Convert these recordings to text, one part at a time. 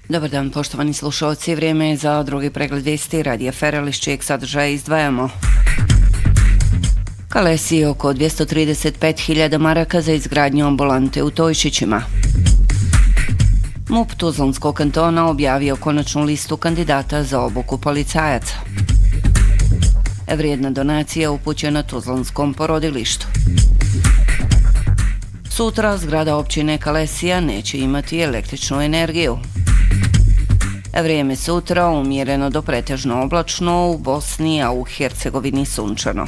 Dobar dan, poštovani slušalci, vrijeme je za drugi pregled vijesti Radija Ferel, iz čijeg sadržaja izdvajamo. Kalesiji oko 235.000 maraka za izgradnju ambulante u Tojšićima. MUP Tuzlanskog kantona objavio konačnu listu kandidata za obuku policajaca. Vrijedna donacija upućena Tuzlanskom porodilištu. Sutra zgrada općine Kalesija neće imati električnu energiju. Vrijeme sutra umjereno do pretežno oblačno u Bosni, a u Hercegovini sunčano.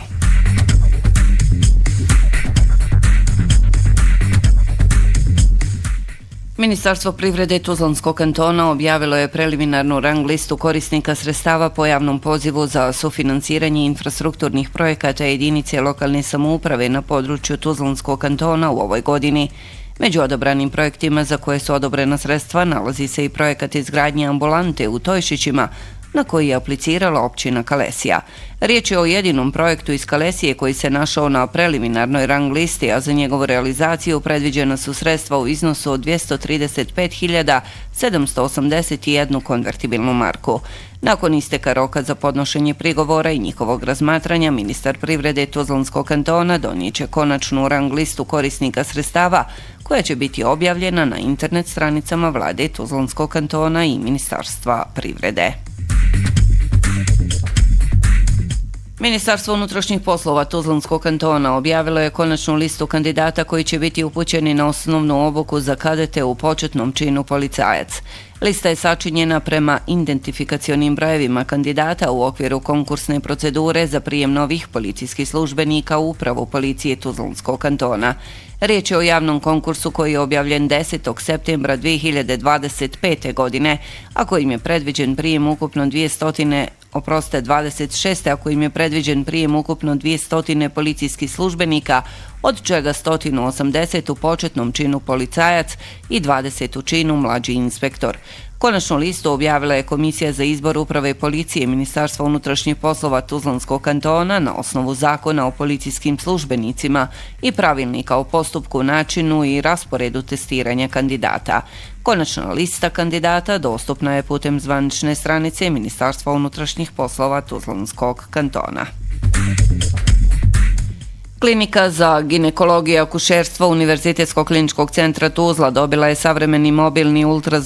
Ministarstvo privrede Tuzlanskog kantona objavilo je preliminarnu rang listu korisnika sredstava po javnom pozivu za sufinansiranje infrastrukturnih projekata jedinice lokalne samouprave na području Tuzlanskog kantona u ovoj godini. Među odabranim projektima za koje su odobrena sredstva nalazi se i projekat izgradnje ambulante u Tojšićima, na koji je aplicirala općina Kalesija. Riječ je o jedinom projektu iz Kalesije koji se našao na preliminarnoj rang listi, a za njegovu realizaciju predviđena su sredstva u iznosu od 235.781 konvertibilnu marku. Nakon isteka roka za podnošenje prigovora i njihovog razmatranja, ministar privrede Tuzlanskog kantona donijet će konačnu rang listu korisnika sredstava, koja će biti objavljena na internet stranicama vlade Tuzlanskog kantona i Ministarstva privrede. Ministarstvo unutrašnjih poslova Tuzlanskog kantona objavilo je konačnu listu kandidata koji će biti upućeni na osnovnu obuku za kadete u početnom činu policajac. Lista je sačinjena prema identifikacionim brojevima kandidata u okviru konkursne procedure za prijem novih policijskih službenika u upravu policije Tuzlanskog kantona. Riječ je o javnom konkursu koji je objavljen 10. septembra 2025. godine, a kojim je predviđen prijem ukupno 26, ako im je predviđen prijem ukupno 200 policijskih službenika, od čega 180 u početnom činu policajac i 20 u činu mlađi inspektor. Konačnu listu objavila je Komisija za izbor uprave policije Ministarstva unutrašnjih poslova Tuzlanskog kantona na osnovu Zakona o policijskim službenicima i pravilnika o postupku, načinu i rasporedu testiranja kandidata. Konačna lista kandidata dostupna je putem zvanične stranice Ministarstva unutrašnjih poslova Tuzlanskog kantona. Klinika za ginekologiju i akušerstvo Univerzitetskog kliničkog centra Tuzla dobila je savremeni mobilni ultrazvuk